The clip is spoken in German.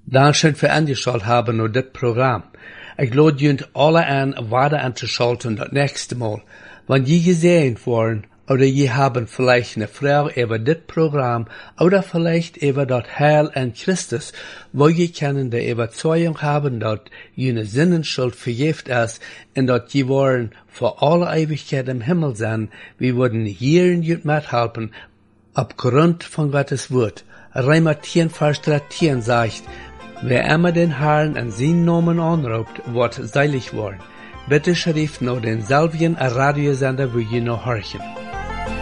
Dankeschön für angeschaut haben und dit Programm. Ich lade junt alle an, weiter anzuschalten das nächste Mal. Wenn je gesehen worden, oder je haben vielleicht eine Frage über dit Programm, oder vielleicht über das Heil an Christus, wo je können der Überzeugung haben, dass jene Sinnenschuld vergift ist, und dass je wollen für alle Ewigkeit im Himmel sein, wir würden hier in jut mithelfen, aufgrund von Gottes Wort. Römer 10, Vers 13 sagt, wer immer den Herrn an seinen Namen anruft, wird seilig worden. Bitte schrift noch denselben Radiosender, wo ihr noch horchen.